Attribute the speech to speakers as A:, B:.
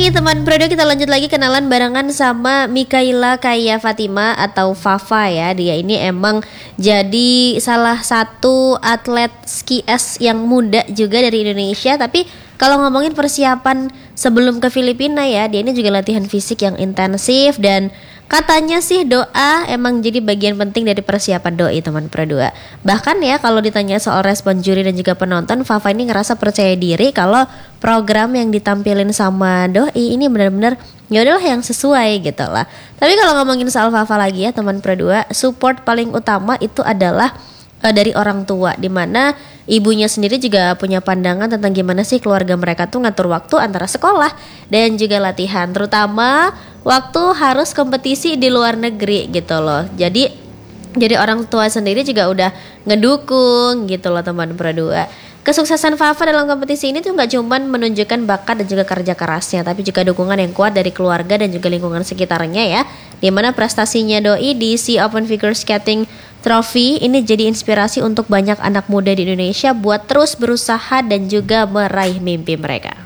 A: nih teman Prodo, kita lanjut lagi kenalan barengan sama Mikaela Kaya Fatima atau Fafa ya. Dia ini emang jadi salah satu atlet ski es yang muda juga dari Indonesia. Tapi kalau ngomongin persiapan sebelum ke Filipina ya, dia ini juga latihan fisik yang intensif. Dan katanya sih doa emang jadi bagian penting dari persiapan doi teman Prodo. Bahkan ya kalau ditanya soal respon juri dan juga penonton, Fafa ini ngerasa percaya diri kalau program yang ditampilin sama doi ini benar-benar ya udahlah yang sesuai gitu lah. Tapi kalau ngomongin soal Fafa lagi ya teman Pro 2, support paling utama itu adalah dari orang tua, dimana ibunya sendiri juga punya pandangan tentang gimana sih keluarga mereka tuh ngatur waktu antara sekolah dan juga latihan, terutama waktu harus kompetisi di luar negeri gitu loh. Jadi orang tua sendiri juga udah ngedukung gitu loh teman Pro 2. Kesuksesan Fafa dalam kompetisi ini tuh gak cuman menunjukkan bakat dan juga kerja kerasnya, tapi juga dukungan yang kuat dari keluarga dan juga lingkungan sekitarnya ya. Dimana prestasinya doi di SEA Open Figure Skating Trophy ini jadi inspirasi untuk banyak anak muda di Indonesia buat terus berusaha dan juga meraih mimpi mereka.